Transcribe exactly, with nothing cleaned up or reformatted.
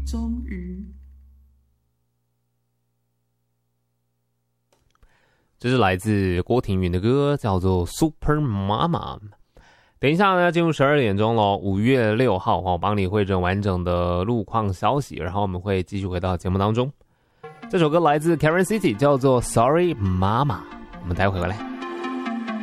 终于。 这是来自郭婷允的歌，叫做 Super Mama。等一下呢，进入十二点钟咯，五月六号我帮你汇整完整的路况消息，然后我们会继续回到节目当中。这首歌来自 Karen City， 叫做 Sorry Mama。我们待会回来。